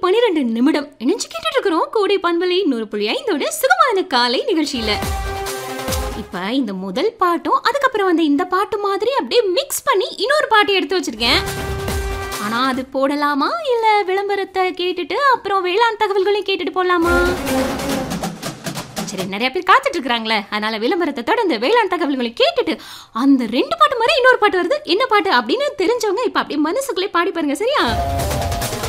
12 இணைஞ்சு கேட்டுட்டு இருக்கிறோம் கோடை பண்பலை 100.5 சுகமான காலை நிகழ்ச்சியில. இப்ப இந்த முதல் பாட்டும் அதுக்கப்புறம் வந்து இந்த பாட்டு மாதிரி அப்படியே மிக்ஸ் பண்ணி இன்னொரு பாட்டு எடுத்து வச்சிருக்கேன். ஆனா அது போடலாமா இல்ல விளம்பரத்தை கேட்டுட்டு அப்புறம் வேளாண் தகவல்களையும் கேட்டுட்டு போடலாமா? சரி, நிறைய பேர் காத்துட்டு இருக்காங்களே, அதனால விளம்பரத்தை தொடர்ந்து வேளாண் தகவல்களை கேட்டுட்டு அந்த 2 பாட்டு மாதிரி இன்னொரு பாட்டு வருது, என்ன பாட்டு அப்படின்னு தெரிஞ்சவங்க இப்ப அப்படியே மனசுக்குள்ளே பாடி பாருங்க. சரியா?